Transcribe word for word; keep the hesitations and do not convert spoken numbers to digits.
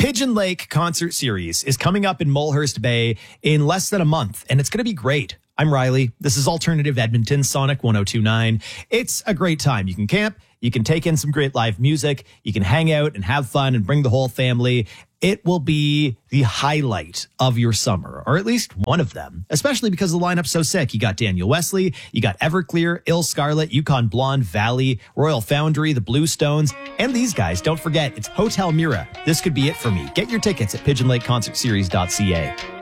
Pigeon Lake Concert Series is coming up in Mulhurst Bay in less than a month, and it's going to be great. I'm Riley. This is Alternative Edmonton, Sonic one oh two point nine. It's a great time. You can camp, you can take in some great live music, you can hang out and have fun and bring the whole family. It will be the highlight of your summer, or at least one of them, especially because the lineup's so sick. You got Daniel Wesley, you got Everclear, Ill Scarlet, Yukon Blonde, Valley, Royal Foundry, the Bluestones, and these guys. Don't forget, it's Hotel Mira. This could be it for me. Get your tickets at pigeon lake concert series dot c a.